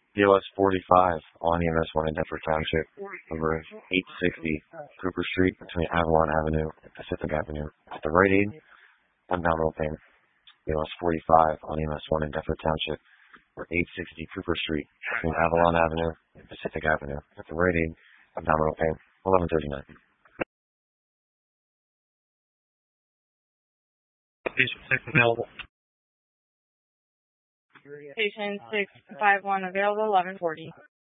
BOS 45 on EMS 1 in Denver Township, number 860 Cooper Street between Avalon Avenue and Pacific Avenue. At the Rite Aid, abdominal pain. BOS 45 on EMS 1 in Denver Township, number 860 Cooper Street between Avalon Avenue and Pacific Avenue. At the Rite Aid, abdominal pain. 1139. Patient 6 available. Patient 651 available, 1140.